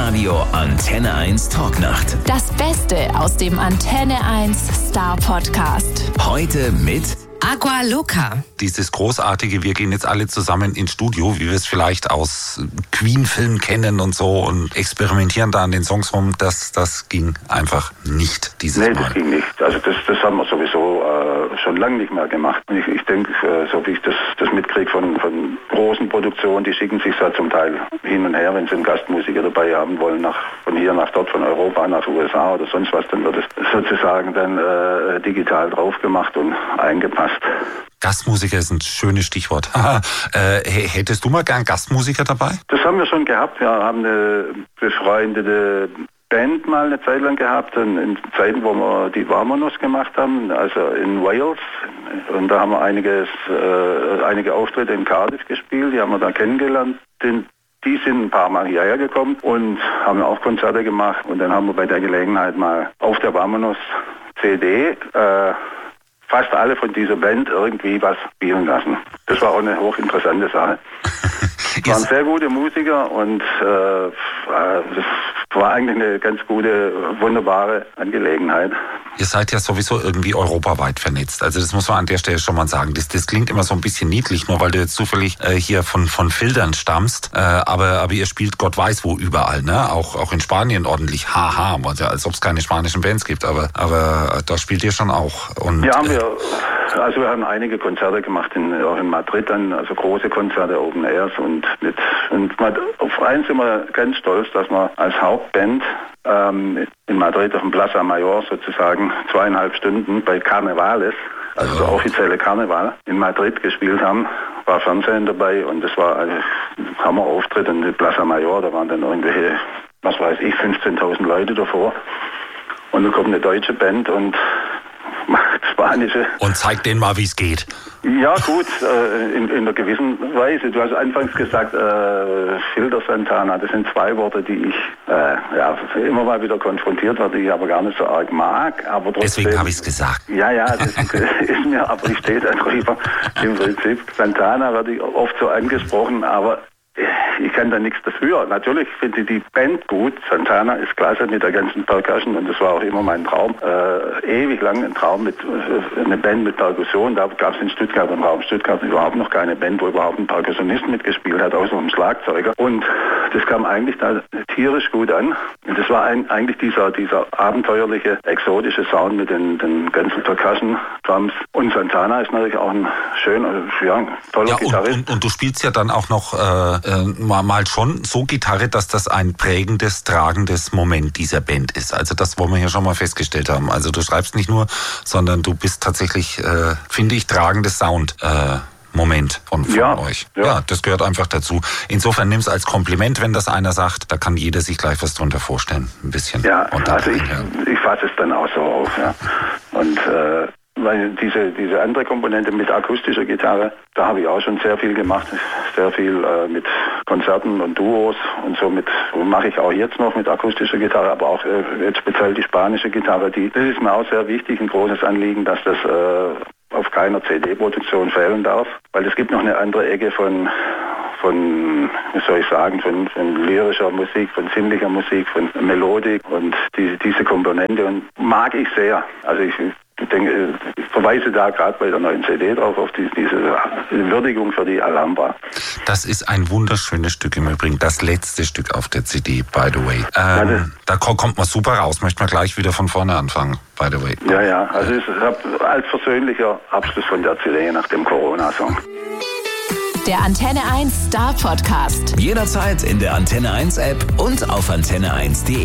Live-Radio Antenne 1 Talknacht. Das Beste aus dem Antenne 1 Star Podcast. Heute mit Agua Loca. Dieses großartige, wir gehen jetzt alle zusammen ins Studio, wie wir es vielleicht aus Queen-Filmen kennen und so und experimentieren da an den Songs rum, das ging einfach nicht dieses Mal. Nee, das ging nicht. Also das haben wir sowieso schon lange nicht mehr gemacht. Ich denke, so wie ich das mitkriege von großen Produktionen, die schicken sich da zum Teil hin und her, wenn sie einen Gastmusiker dabei haben wollen, von hier nach dort, von Europa nach USA oder sonst was, dann wird es sozusagen dann digital drauf gemacht und eingepasst. Gastmusiker ist ein schönes Stichwort. Hättest du mal gern Gastmusiker dabei? Das haben wir schon gehabt. Wir haben eine befreundete Band mal eine Zeit lang gehabt, in Zeiten, wo wir die Vamonos gemacht haben, also in Wales. Und da haben wir einige Auftritte in Cardiff gespielt, die haben wir da kennengelernt. Die sind ein paar Mal hierher gekommen und haben auch Konzerte gemacht. Und dann haben wir bei der Gelegenheit mal auf der Vamonos CD fast alle von dieser Band irgendwie was spielen lassen. Das war auch eine hochinteressante Sache. Es waren sehr gute Musiker und das war eigentlich eine ganz gute, wunderbare Angelegenheit. Ihr seid ja sowieso irgendwie europaweit vernetzt. Also das muss man an der Stelle schon mal sagen. Das klingt immer so ein bisschen niedlich, nur weil du jetzt zufällig hier von Fildern stammst. Aber ihr spielt Gott weiß wo überall, ne? Auch in Spanien ordentlich. Haha, als ob es keine spanischen Bands gibt. Aber da spielt ihr schon auch. Und, ja, wir haben einige Konzerte gemacht, auch in Madrid dann, also große Konzerte, Open Airs und auf eins sind wir ganz stolz, dass wir als Hauptband in Madrid auf dem Plaza Mayor sozusagen 2,5 Stunden bei Carnavales, also der offizielle Karneval, in Madrid gespielt haben. War Fernsehen dabei und das war ein Hammerauftritt in der Plaza Mayor, da waren dann irgendwelche, 15.000 Leute davor. Und dann kommt eine deutsche Band und spanische. Und zeigt denen mal, wie es geht. Ja gut, in einer gewissen Weise. Du hast anfangs gesagt, Filter Santana, das sind zwei Worte, die ich immer mal wieder konfrontiert werde, die ich aber gar nicht so arg mag. Aber trotzdem, deswegen habe ich es gesagt. Ja, das ist mir, aber ich stehe da drüber. Im Prinzip, Santana werde ich oft so angesprochen, aber ich kann da nichts dafür. Natürlich finde ich die Band gut. Santana ist klasse mit der ganzen Percussion und das war auch immer mein Traum. Ewig lang ein Traum mit eine Band mit Perkussion. Da gab es in Stuttgart, im Raum Stuttgart, überhaupt noch keine Band, wo überhaupt ein Perkussionist mitgespielt hat, außer einem Schlagzeuger. Und das kam eigentlich da tierisch gut an. Und das war eigentlich dieser abenteuerliche, exotische Sound mit den ganzen Percussion, Drums. Und Santana ist natürlich auch ein schöner, toller Gitarrist. Und du spielst ja dann auch noch mal schon so Gitarre, dass das ein prägendes, tragendes Moment dieser Band ist. Also das wollen wir hier schon mal festgestellt haben. Also du schreibst nicht nur, sondern du bist tatsächlich, finde ich, tragendes Moment von euch. Ja, das gehört einfach dazu. Insofern nimm es als Kompliment, wenn das einer sagt. Da kann jeder sich gleich was drunter vorstellen. Ein bisschen. Ja, also ich fasse es dann auch so auf. Ja. Und weil diese andere Komponente mit akustischer Gitarre, da habe ich auch schon sehr viel gemacht. Sehr viel mit Konzerten und Duos und so mache ich auch jetzt noch mit akustischer Gitarre, aber auch jetzt speziell die spanische Gitarre. Das ist mir auch sehr wichtig, ein großes Anliegen, dass das auf keiner CD-Produktion fehlen darf. Weil es gibt noch eine andere Ecke von lyrischer Musik, von sinnlicher Musik, von Melodik und diese Komponente und mag ich sehr. Also ich denke, ich verweise da gerade bei der neuen CD drauf auf diese Würdigung für die Alhambra. Das ist ein wunderschönes Stück im Übrigen, das letzte Stück auf der CD, by the way. Da kommt man super raus, möchte man gleich wieder von vorne anfangen, by the way. Ja, also es ist als versöhnlicher Abschluss von der CD nach dem Corona-Song. Der Antenne 1 Star Podcast. jederzeit in der Antenne 1 App und auf antenne1.de.